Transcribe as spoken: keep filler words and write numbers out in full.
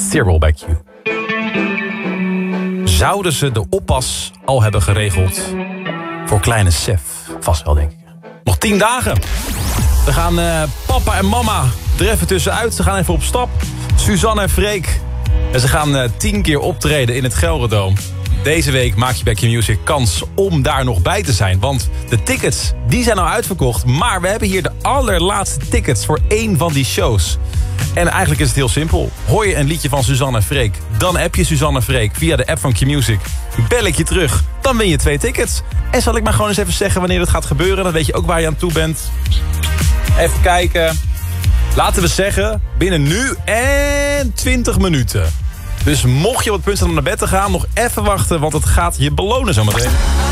Cyril bij Q. Zouden ze de oppas al hebben geregeld voor kleine Sef? Vast wel, denk ik. Nog tien dagen. We gaan uh, papa en mama er even tussenuit. Ze gaan even op stap. Suzanne en Freek. En ze gaan uh, tien keer optreden in het Gelderdoom. Deze week maak je bij Q Music kans om daar nog bij te zijn. Want de tickets, die zijn al uitverkocht. Maar we hebben hier de allerlaatste tickets voor één van die shows. En eigenlijk is het heel simpel. Hoor je een liedje van Suzanne en Freek, dan app je Suzanne en Freek via de app van Q Music. Bel ik je terug, dan win je twee tickets. En zal ik maar gewoon eens even zeggen wanneer het gaat gebeuren. Dan weet je ook waar je aan toe bent. Even kijken. Laten we zeggen, binnen nu en twintig minuten. Dus mocht je op het punt staan om naar bed te gaan, nog even wachten, want het gaat je belonen zometeen.